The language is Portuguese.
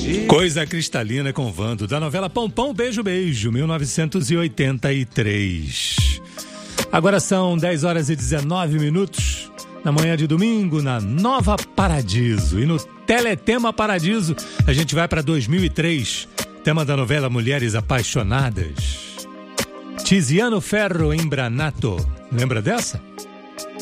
Coisa Cristalina com Vando, da novela Pão Pão, Beijo Beijo, 1983. Agora são 10 horas e 19 minutos, na manhã de domingo, na Nova Paradiso. E no Teletema Paradiso, a gente vai para 2003, tema da novela Mulheres Apaixonadas. Tiziano Ferro Embranato, lembra dessa?